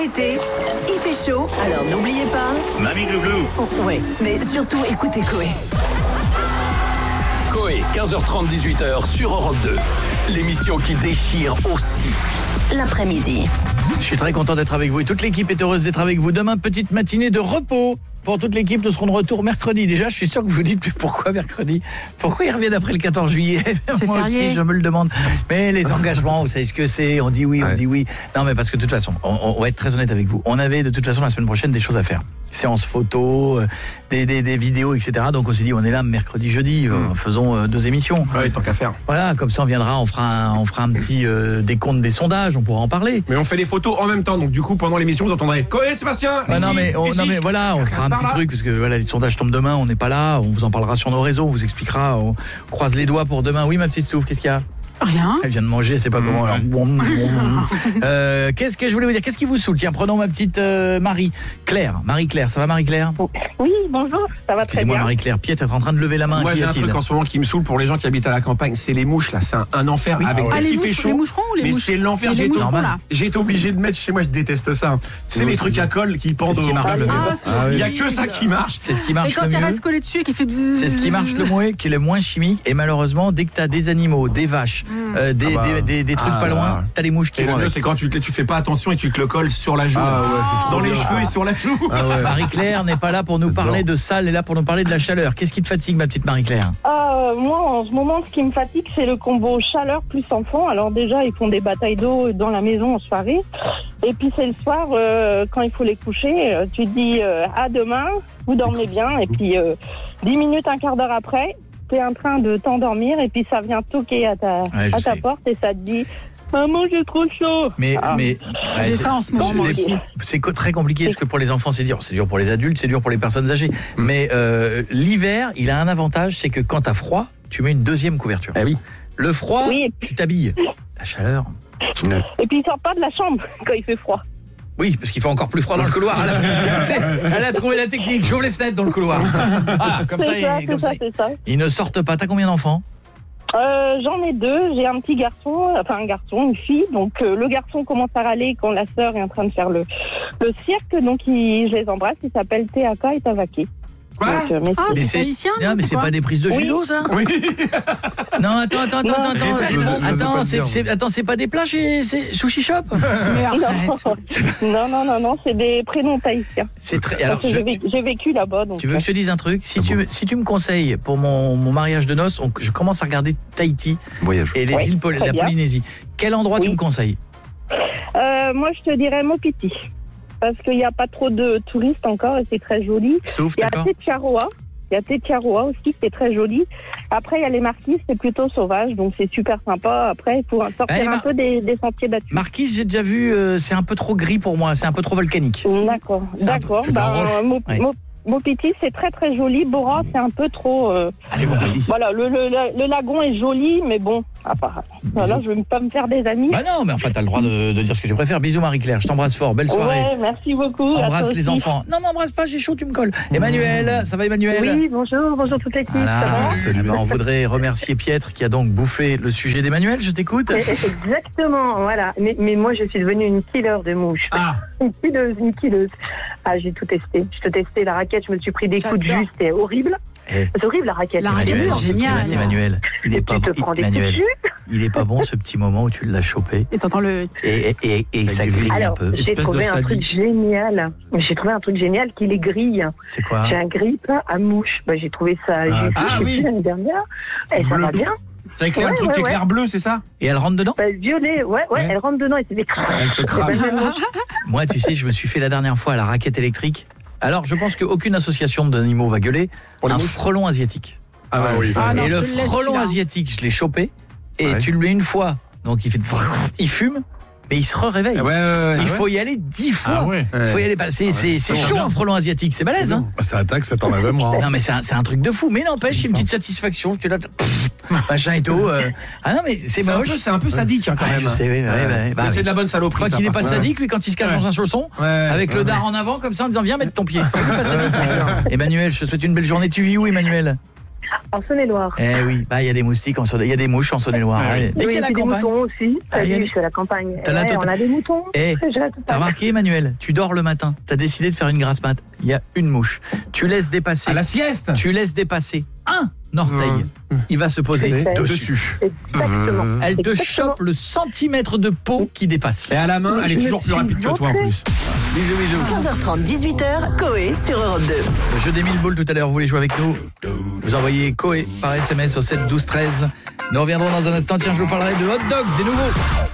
l'été, il fait chaud, alors n'oubliez pas... Mamie Glouglou. Oh, ouais, mais surtout écoutez Coé. Coé, 15h30, 18h sur Europe 2. L'émission qui déchire aussi. L'après-midi. Je suis très content d'être avec vous et toute l'équipe est heureuse d'être avec vous. Demain, petite matinée de repos pour toute l'équipe. Nous serons de retour mercredi. Déjà, je suis sûr que vous vous dites pourquoi mercredi ? Pourquoi ils reviennent après le 14 juillet ? Moi aussi, je me le demande. Mais les engagements, vous savez ce que c'est ? On dit oui, on dit oui. Non, mais parce que de toute façon, on va être très honnête avec vous. On avait de toute façon la semaine prochaine des choses à faire. Séances photos, des vidéos, etc. Donc on s'est dit, on est là mercredi, jeudi, faisons 2 émissions. Oui, tant qu'à faire. Voilà, comme ça on viendra, on fera un petit décompte des sondages, on pourra en parler. Mais on fait les photos en même temps, donc du coup pendant l'émission vous entendrez Coé, Sébastien. Non mais voilà, on fera un petit truc parce que voilà, les sondages tombent demain, on n'est pas là, on vous en parlera sur nos réseaux, on vous expliquera, on croise les doigts pour demain. Oui ma petite Stouff, qu'est-ce qu'il y a ? Rien. Elle vient de manger, c'est pas comment. Alors. Qu'est-ce que je voulais vous dire ? Qu'est-ce qui vous saoule ? Tiens, prenons ma petite Marie-Claire. Marie-Claire, ça va Marie-Claire ? Oui, bonjour, ça va très bien. Marie-Claire, Piet est en train de lever la main. Moi j'ai un truc en ce moment qui me saoule pour les gens qui habitent à la campagne, c'est les mouches là, c'est un enfer avec dès qu'il fait chaud. Les moucherons ou les mais mouches ? c'est l'enfer, j'ai été obligé de mettre chez moi, je déteste ça. C'est les trucs à colle qui pendent. C'est ce qui marche le mieux. Il y a que ça qui marche. C'est ce qui marche le mieux. Et quand tu restes collé dessus et qui fait bzzz. C'est ce qui marche le moins, qui est le moins chimique. Et malheureusement, dès que tu as des animaux, des vaches, des trucs pas loin, t'as les mouches qui vont. Le mieux c'est quand tu fais pas attention et tu te le colles sur la joue, dans les cheveux et sur la joue. Marie-Claire n'est pas là pour nous parler de ça, elle est là pour nous parler de la chaleur. Qu'est-ce qui te fatigue ma petite Marie-Claire ? Moi, en ce moment, ce qui me fatigue, c'est le combo chaleur plus enfant. Alors déjà, ils font des batailles d'eau dans la maison en soirée. Et puis c'est le soir, quand il faut les coucher, tu te dis à demain, vous dormez bien. Et puis 10 minutes, un quart d'heure après, t'es en train de t'endormir et puis ça vient toquer à ta porte et ça te dit... Maman, j'ai trop chaud. Mais j'ai ça en ce moment aussi. C'est très compliqué parce que pour les enfants c'est dur pour les adultes, c'est dur pour les personnes âgées. Mais l'hiver, il a un avantage, c'est que quand t'as froid, tu mets une deuxième couverture. Ah oui. Le froid, tu t'habilles. La chaleur. Et puis il sort pas de la chambre quand il fait froid. Oui, parce qu'il fait encore plus froid dans le couloir. Elle a trouvé la technique. J'ouvre les fenêtres dans le couloir. Voilà, comme ça, ils ne sortent pas. T'as combien d'enfants ? J'en ai 2, j'ai un petit garçon, une fille, donc le garçon commence à râler quand la sœur est en train de faire le cirque, donc je les embrasse, il s'appelle Théaka et Tavaké. C'est haïtien. Non, mais c'est pas des prises de judo, ça ? Oui. Non, attends, c'est pas des plats chez Sushi Shop ? Mais arrête. Non, c'est des prénoms tahitiens. C'est très. Alors, j'ai vécu là-bas. Donc tu veux que je te dise un truc ? Si tu me conseilles pour mon mariage de noces, je commence à regarder Tahiti et les îles la Polynésie. Quel endroit tu me conseilles ? Moi, je te dirais Mopiti. Parce qu'il n'y a pas trop de touristes encore et c'est très joli. Il y a Tetiaroa aussi qui est très joli. Après, il y a les Marquises, c'est plutôt sauvage, donc c'est super sympa. Après, il faut sortir un peu des sentiers battus. Marquise, j'ai déjà vu, c'est un peu trop gris pour moi, c'est un peu trop volcanique. D'accord. Mopiti, c'est très très joli. Bora, c'est un peu trop... Allez, Mopiti. Voilà, le lagon est joli, mais bon, voilà, je ne vais pas me faire des amis. Bah non, mais enfin, t'as le droit de dire ce que tu préfères. Bisous Marie-Claire, je t'embrasse fort, belle soirée. Ouais, merci beaucoup. Embrasse les enfants. Non, m'embrasse pas, j'ai chaud, tu me colles. Emmanuel, ça va Emmanuel ? Oui, bonjour toute l'équipe, voilà, ça va ? salut. On voudrait remercier Pietre qui a donc bouffé le sujet d'Emmanuel, je t'écoute. Exactement, voilà. Mais moi, je suis devenue une killer de mouches. Une killeuse. J'ai tout testé. Je te testais la raquette, je me suis pris des coups de jus, c'était horrible. C'est horrible la raquette. La raquette, c'est génial. Emmanuel, il est pas bon. Il est pas bon ce petit moment où tu l'as chopé. Et t'entends le... Et ça grille un peu. J'ai trouvé un truc génial. J'ai trouvé un truc génial qui les grille. C'est quoi ? J'ai un grille à mouche. J'ai trouvé ça l'année dernière. Et ça va bien. Ça éclaire le truc qui éclaire bleu, c'est ça ? Et elle rentre dedans ? Violet, ouais, elle rentre dedans et c'est des elle se crame. Moi, tu sais, je me suis fait la dernière fois à la raquette électrique. Alors, je pense qu'aucune association d'animaux va gueuler. Un frelon asiatique. Et le frelon asiatique, je l'ai chopé. Et tu le mets une fois. Donc, il fume. Mais il se réveille. Il faut y aller 10 fois. Il faut y aller. C'est chaud un frelon asiatique, c'est balèze. Hein. Ça attaque, ça t'enlève même. Non mais c'est un truc de fou. Mais n'empêche, une petite satisfaction. Je te là, machin et tout. Ah non mais c'est moche. C'est un peu sadique quand même. Je sais. Mais c'est de la bonne saloperie. Quand il n'est pas sadique, lui, quand il se cache dans un chausson, avec le dard en avant comme ça, en disant viens mettre ton pied. Emmanuel, je te souhaite une belle journée. Tu vis où, Emmanuel ? En Saône-et-Loire. Eh oui, bah il y a des moustiques il y a des mouches en Saône-et-Loire. Oui, Dès qu'il y a la des campagne. moutons aussi. Je suis à la campagne. On a des moutons. T'as remarqué, Emmanuel, tu dors le matin, t'as décidé de faire une grasse mat. Il y a une mouche. Tu laisses dépasser. À la sieste. Tu laisses dépasser un orteil. Il va se poser dessus. Exactement. Elle te chope le centimètre de peau qui dépasse. Et à la main, elle est toujours plus rapide que toi en plus. Bisous, bisous. 15h30, 18h, Coé sur Europe 2. Le jeu des 1000 boules tout à l'heure, vous voulez jouer avec nous? Vous envoyez Coé par SMS au 7 12 13. Nous reviendrons dans un instant. Tiens, je vous parlerai de hot dog, des nouveaux.